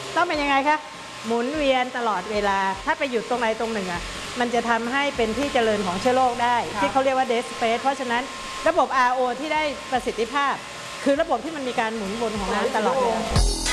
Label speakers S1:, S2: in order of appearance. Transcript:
S1: ต้องเป็นยังไงคะหมุนเวียนตลอดเวลาถ้าไปหยุดตรงไหนตรงหนึ่งมันจะทำให้เป็นที่เจริญของเชื้อโรคได้ที่เขาเรียกว่า dead space เพราะฉะนั้นระบบ RO ที่ได้ประสิทธิภาพคือระบบที่มันมีการหมุนวนของน้ำตลอดเวลา